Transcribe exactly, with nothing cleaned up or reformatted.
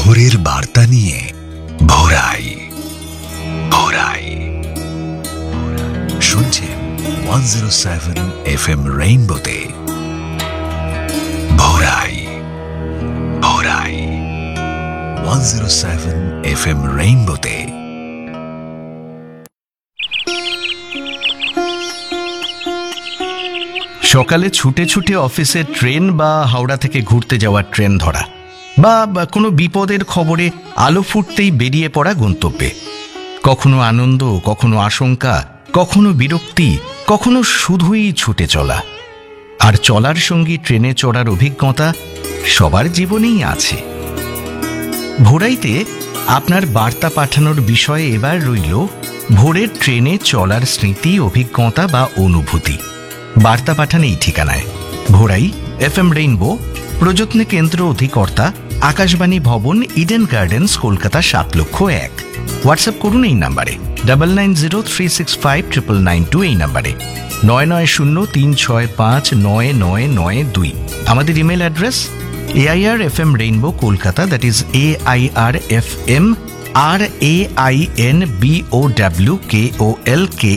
ভোরের বার্তা নিয়ে ভোরাই ভোরাই শুনছেন one zero seven F M রেইনবোতে ভোরাই ভোরাই one zero seven F M রেইনবোতে। সকালে ছুটে ছুটে অফিসে ট্রেন বা হাওড়া থেকে ঘুরতে যাওয়ার ট্রেন ধরা, বা কোনো বিপদের খবরে আলো ফুটতেই বেরিয়ে পড়া গন্তব্যে। কখনো আনন্দ, কখনো আশঙ্কা, কখনো বিরক্তি, কখনো শুধুই ছুটে চলা। আর চলার সঙ্গী ট্রেনে চড়ার অভিজ্ঞতা সবার জীবনেই আছে। ভোরাইতে আপনার বার্তা পাঠানোর বিষয়ে এবার রইল ভোরের ট্রেনে চলার স্মৃতি, অভিজ্ঞতা বা অনুভূতি। বার্তা পাঠান এই ঠিকানায়: ভোরাই এফ এম রেইনবো, প্রযত্নে কেন্দ্র অধিকর্তা, আকাশবাণী ভবন, ইডেন গার্ডেন্স, কলকাতা সাত লক্ষ এক। হোয়াটসঅ্যাপ করুন এই নাম্বারে double nine zero three six five triple nine two, এই নাম্বারে নয় নয় শূন্য তিন ছয় পাঁচ নয় নয় নয় দুই। আমাদের email address AIR F M rainbow Kolkata, that is A I R F M R A I N B O W K O L K